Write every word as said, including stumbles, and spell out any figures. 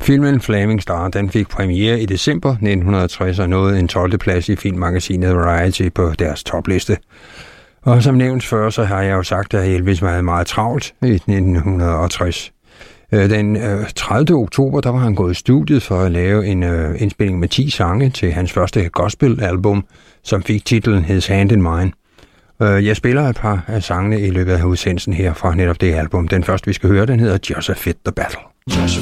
Filmen Flaming Star, den fik premiere i december nitten tres og nåede en tolvte plads i filmmagasinet Variety på deres topliste. Og som nævnt før, så har jeg jo sagt, at Elvis var meget travlt i nitten tres. Den tredivte oktober, der var han gået i studiet for at lave en uh, indspilling med ti sange til hans første gospel-album, som fik titlen His Hand in Mine. Uh, jeg spiller et par af sangene i løbet af udsendelsen her fra netop det album. Den første, vi skal høre, den hedder Just a Fit the Battle. Just